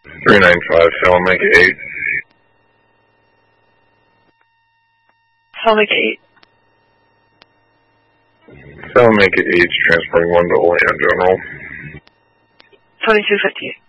395, Salamanca 8. Salamanca 8. Salamanca 8 transporting 1 to Olean General. 2258.